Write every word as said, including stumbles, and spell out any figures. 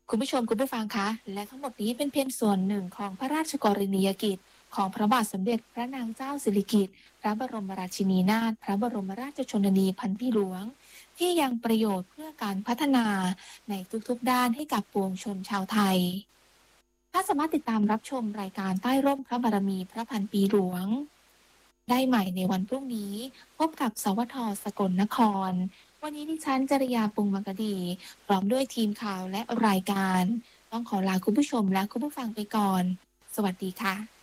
คุณผู้ชมคุณผู้ฟังคะและทั้งหมดนี้เป็นเพียงส่วนหนึ่งของพระราชกรณียกิจของพระบาทสมเด็จพระนางเจ้าสิริกิติ์พระบรมราชินีนาถพระบรมราชชนนีพันปีหลวงที่ยังประโยชน์เพื่อการพัฒนาในทุกๆด้านให้กับปวงชนชาวไทยถ้าสามารถติดตามรับชมรายการใต้ร่มพระบารมีพระพันปีหลวงได้ใหม่ในวันพรุ่งนี้พบกับสวทสกลนครวันนี้ดิฉันจริยาปุงมังกดีพร้อมด้วยทีมข่าวและรายการต้องขอลาคุณผู้ชมและคุณผู้ฟังไปก่อนสวัสดีค่ะ